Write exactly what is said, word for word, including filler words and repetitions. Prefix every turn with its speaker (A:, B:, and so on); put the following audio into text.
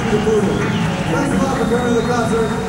A: Thanks a lot for coming to the concert.